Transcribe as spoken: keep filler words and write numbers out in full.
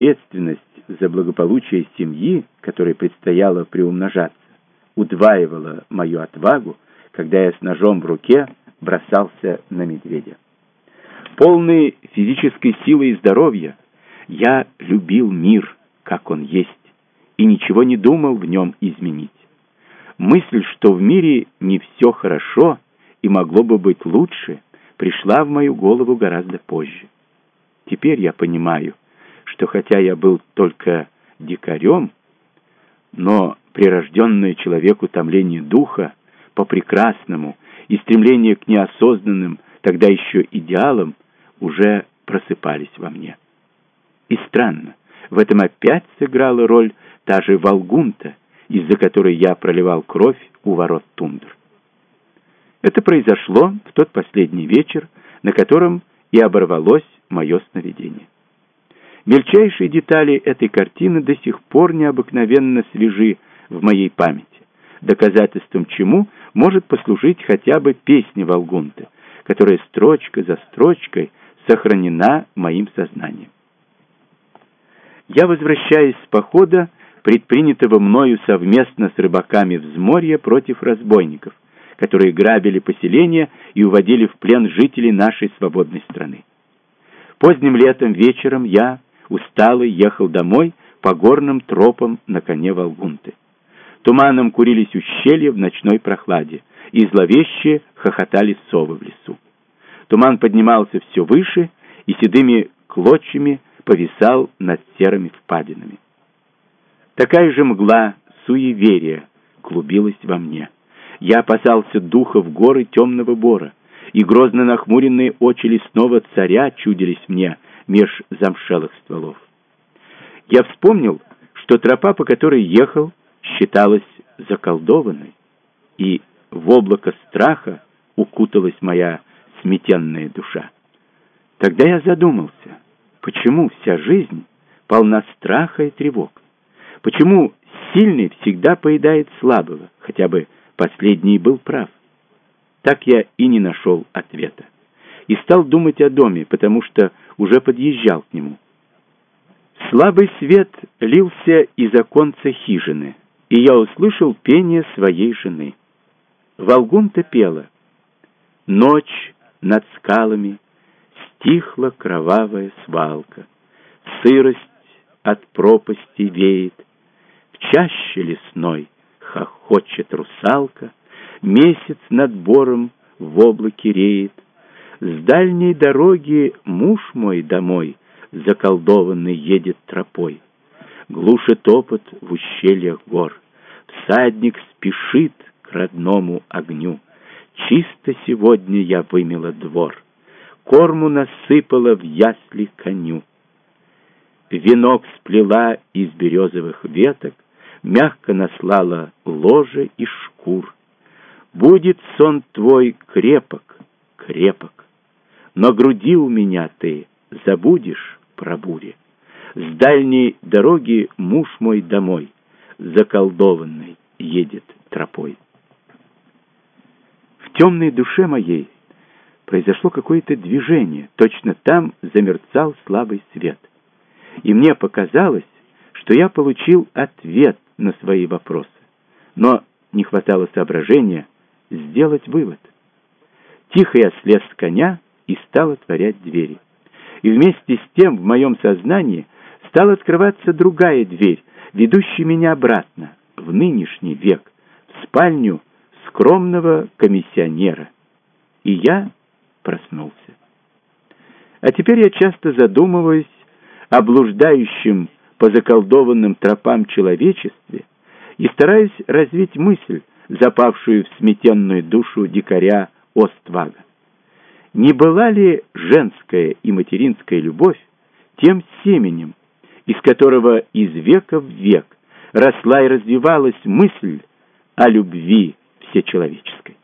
Ответственность за благополучие семьи, которой предстояло приумножаться, удваивала мою отвагу, когда я с ножом в руке бросался на медведя. Полный физической силы и здоровья, я любил мир, как он есть, и ничего не думал в нем изменить. Мысль, что в мире не все хорошо и могло бы быть лучше, пришла в мою голову гораздо позже. Теперь я понимаю, что хотя я был только дикарем, но прирожденное человеку томление духа по прекрасному и стремление к неосознанным, тогда еще идеалам, уже просыпались во мне. И странно, в этом опять сыграла роль та же Волгунта, из-за которой я проливал кровь у ворот тундр. Это произошло в тот последний вечер, на котором и оборвалось мое сновидение. Мельчайшие детали этой картины до сих пор необыкновенно свежи в моей памяти, доказательством чему может послужить хотя бы песня Волгунты, которая строчка за строчкой сохранена моим сознанием. Я возвращаюсь с похода, предпринятого мною совместно с рыбаками взморья против разбойников, которые грабили поселения и уводили в плен жителей нашей свободной страны. Поздним летом вечером я, усталый, ехал домой по горным тропам на коне Волгунты. Туманом курились ущелья в ночной прохладе, и зловеще хохотали совы в лесу. Туман поднимался все выше и седыми клочьями повисал над серыми впадинами. Такая же мгла суеверия клубилась во мне. Я опасался духов горы темного бора, и грозно нахмуренные очи лесного царя чудились мне меж замшелых стволов. Я вспомнил, что тропа, по которой ехал, считалась заколдованной, и в облако страха укуталась моя сметенная душа. Тогда я задумался, почему вся жизнь полна страха и тревог? Почему сильный всегда поедает слабого, хотя бы последний был прав? Так я и не нашел ответа. И стал думать о доме, потому что уже подъезжал к нему. Слабый свет лился из оконца хижины, и я услышал пение своей жены. Волгунта пела: «Ночь над скалами, стихла кровавая свалка, сырость от пропасти веет, в чаще лесной хохочет русалка, месяц над бором в облаке реет, с дальней дороги муж мой домой заколдованный едет тропой, глушит топот в ущельях гор, всадник спешит к родному огню, чисто сегодня я вымела двор, корму насыпала в ясли коню, венок сплела из березовых веток, мягко наслала ложе из шкур. Будет сон твой крепок, крепок, но груди у меня ты забудешь про бури. С дальней дороги муж мой домой, заколдованный, едет тропой». В темной душе моей произошло какое-то движение, точно там замерцал слабый свет. И мне показалось, что я получил ответ на свои вопросы, но не хватало соображения сделать вывод. Тихо я слез с коня и стал отворять двери. И вместе с тем в моем сознании стала открываться другая дверь, ведущая меня обратно, в нынешний век, в спальню скромного комиссионера. И я проснулся. А теперь я часто задумываюсь о блуждающем по заколдованным тропам человечестве и стараюсь развить мысль, запавшую в сметенную душу дикаря Оствага. Не была ли женская и материнская любовь тем семенем, из которого из века в век росла и развивалась мысль о любви всечеловеческой?